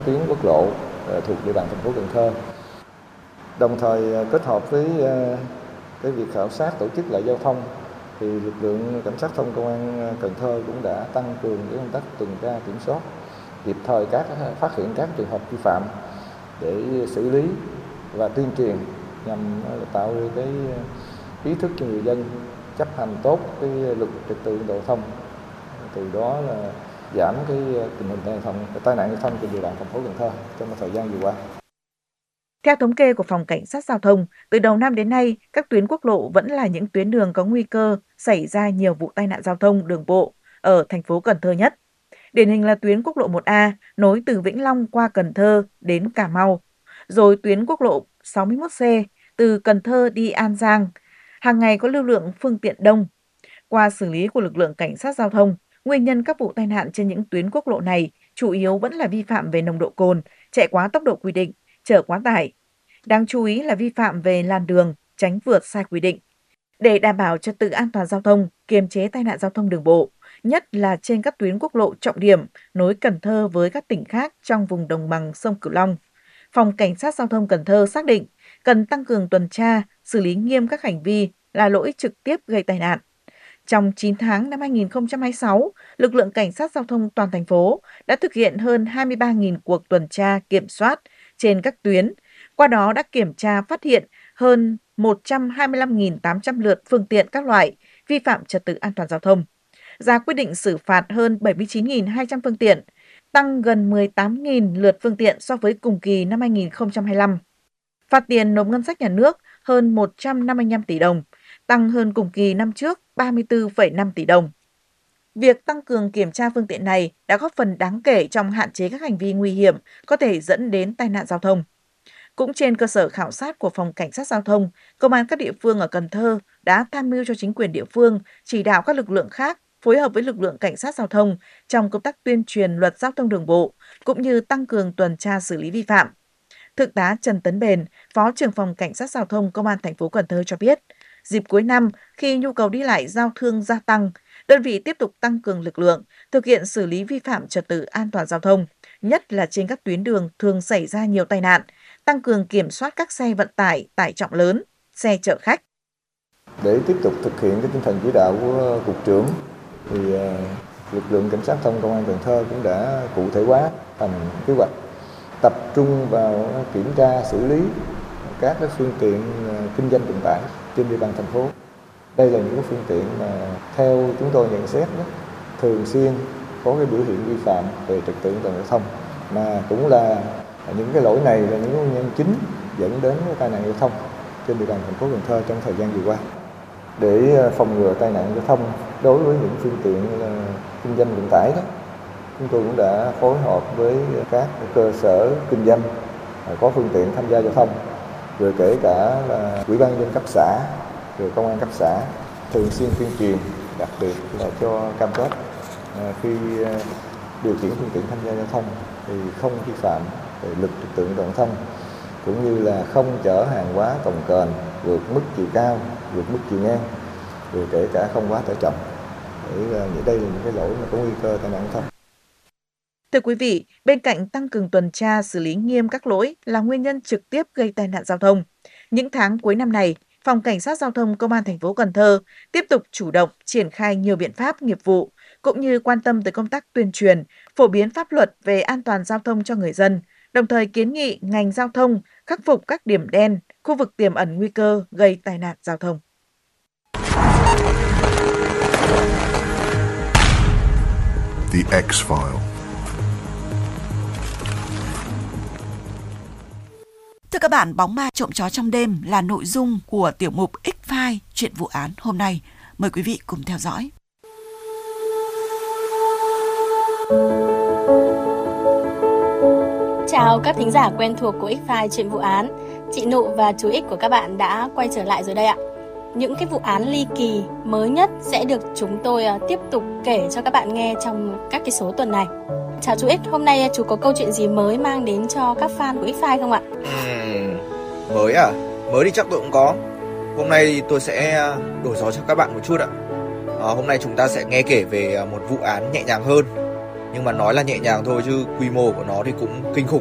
tuyến quốc lộ thuộc địa bàn thành phố Cần Thơ. Đồng thời kết hợp với cái việc khảo sát tổ chức lại giao thông thì lực lượng cảnh sát giao thông công an Cần Thơ cũng đã tăng cường cái công tác tuần tra kiểm soát, kịp thời phát hiện các trường hợp vi phạm để xử lý và tuyên truyền nhằm tạo ra cái ý thức cho người dân chấp hành tốt cái luật trật tự an toàn giao thông, từ đó là giảm cái tình hình tai nạn giao thông trên địa bàn thành phố Cần Thơ trong thời gian vừa qua. Theo thống kê của Phòng Cảnh sát Giao thông, từ đầu năm đến nay, các tuyến quốc lộ vẫn là những tuyến đường có nguy cơ xảy ra nhiều vụ tai nạn giao thông đường bộ ở thành phố Cần Thơ nhất. Điển hình là tuyến quốc lộ 1A nối từ Vĩnh Long qua Cần Thơ đến Cà Mau, rồi tuyến quốc lộ 61C từ Cần Thơ đi An Giang. Hàng ngày có lưu lượng phương tiện đông. Qua xử lý của lực lượng cảnh sát giao thông, nguyên nhân các vụ tai nạn trên những tuyến quốc lộ này chủ yếu vẫn là vi phạm về nồng độ cồn, chạy quá tốc độ quy định, chở quá tải. Đáng chú ý là vi phạm về làn đường, tránh vượt sai quy định. Để đảm bảo trật tự an toàn giao thông, kiềm chế tai nạn giao thông đường bộ, nhất là trên các tuyến quốc lộ trọng điểm nối Cần Thơ với các tỉnh khác trong vùng đồng bằng sông Cửu Long, Phòng Cảnh sát Giao thông Cần Thơ xác định cần tăng cường tuần tra, xử lý nghiêm các hành vi là lỗi trực tiếp gây tai nạn. Trong 9 tháng năm 2026, lực lượng cảnh sát giao thông toàn thành phố đã thực hiện hơn 23.000 cuộc tuần tra kiểm soát trên các tuyến, qua đó đã kiểm tra phát hiện hơn 125.800 lượt phương tiện các loại vi phạm trật tự an toàn giao thông, ra quyết định xử phạt hơn 79.200 phương tiện, tăng gần 18.000 lượt phương tiện so với cùng kỳ năm 2025. Phạt tiền nộp ngân sách nhà nước hơn 155 tỷ đồng, tăng hơn cùng kỳ năm trước 34,5 tỷ đồng. Việc tăng cường kiểm tra phương tiện này đã góp phần đáng kể trong hạn chế các hành vi nguy hiểm có thể dẫn đến tai nạn giao thông. Cũng trên cơ sở khảo sát của Phòng Cảnh sát Giao thông, Công an các địa phương ở Cần Thơ đã tham mưu cho chính quyền địa phương chỉ đạo các lực lượng khác phối hợp với lực lượng cảnh sát giao thông trong công tác tuyên truyền luật giao thông đường bộ, cũng như tăng cường tuần tra xử lý vi phạm. Thượng tá Trần Tấn Bền, Phó trưởng Phòng Cảnh sát Giao thông Công an thành phố Cần Thơ cho biết, dịp cuối năm khi nhu cầu đi lại giao thương gia tăng, đơn vị tiếp tục tăng cường lực lượng, thực hiện xử lý vi phạm trật tự an toàn giao thông, nhất là trên các tuyến đường thường xảy ra nhiều tai nạn, tăng cường kiểm soát các xe vận tải tải trọng lớn, xe chở khách. Để tiếp tục thực hiện cái tinh thần chỉ đạo của Cục trưởng, thì lực lượng cảnh sát giao thông Công an Cần Thơ cũng đã cụ thể hóa thành kế hoạch tập trung vào kiểm tra xử lý các cái phương tiện kinh doanh vận tải trên địa bàn thành phố. Đây là những cái phương tiện mà theo chúng tôi nhận xét thường xuyên có cái biểu hiện vi phạm về trật tự an toàn giao thông, mà cũng là những cái lỗi này là những nguyên nhân chính dẫn đến tai nạn giao thông trên địa bàn thành phố Cần Thơ trong thời gian vừa qua. Để phòng ngừa tai nạn giao thông đối với những phương tiện kinh doanh vận tải đó, chúng tôi cũng đã phối hợp với các cơ sở kinh doanh có phương tiện tham gia giao thông, rồi kể cả là Ủy ban nhân dân cấp xã, rồi công an cấp xã thường xuyên tuyên truyền, đặc biệt là cho cam kết khi điều khiển phương tiện tham gia giao thông thì không vi phạm về luật trật tự an toàn giao thông, cũng như là không chở hàng hóa cồng kềnh vượt mức chiều cao, vượt mức chiều ngang, rồi kể cả không quá tải trọng. Đây là những cái lỗi mà có nguy cơ tai nạn giao thông. Thưa quý vị, bên cạnh tăng cường tuần tra xử lý nghiêm các lỗi là nguyên nhân trực tiếp gây tai nạn giao thông, những tháng cuối năm này, Phòng Cảnh sát Giao thông Công an thành phố Cần Thơ tiếp tục chủ động triển khai nhiều biện pháp nghiệp vụ, cũng như quan tâm tới công tác tuyên truyền, phổ biến pháp luật về an toàn giao thông cho người dân, đồng thời kiến nghị ngành giao thông khắc phục các điểm đen, khu vực tiềm ẩn nguy cơ gây tai nạn giao thông. The X-File. Thưa các bạn, bóng ma trộm chó trong đêm là nội dung của tiểu mục X-File chuyện vụ án hôm nay. Mời quý vị cùng theo dõi. Chào các thính giả quen thuộc của X-File chuyện vụ án. Chị Nụ và chú X của các bạn đã quay trở lại rồi đây ạ. Những cái vụ án ly kỳ mới nhất sẽ được chúng tôi tiếp tục kể cho các bạn nghe trong các cái số tuần này. Chào chú X, hôm nay chú có câu chuyện gì mới mang đến cho các fan của X-File không ạ? Mới à? Mới thì chắc tôi cũng có. Hôm nay tôi sẽ đổi gió cho các bạn một chút ạ. Hôm nay chúng ta sẽ nghe kể về một vụ án nhẹ nhàng hơn. Nhưng mà nói là nhẹ nhàng thôi chứ quy mô của nó thì cũng kinh khủng.